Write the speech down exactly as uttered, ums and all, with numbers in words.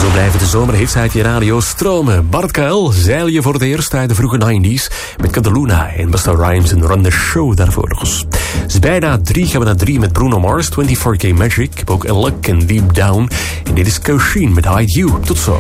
Zo blijven de zomerhits uit je radio stromen. Bart Kuil zeil je voor het eerst uit de vroege nineties met Cataluna en Busta Rhymes en Run the Show daarvoor. Dus is bijna drie, gaan we naar drie met Bruno Mars, vierentwintig K Magic. Ik heb ook Luck en Deep Down. En dit is Kosheen met Hide You. Tot zo.